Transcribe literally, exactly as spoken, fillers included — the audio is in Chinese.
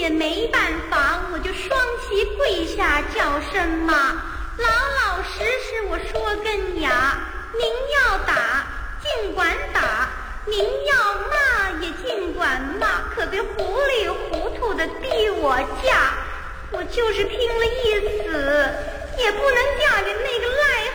也没办法，我就双膝跪下叫声妈，老老实实我说根牙，您要打尽管打，您要骂也尽管骂，可别糊里糊涂的逼我嫁。我就是拼了一死，也不能嫁给那个癞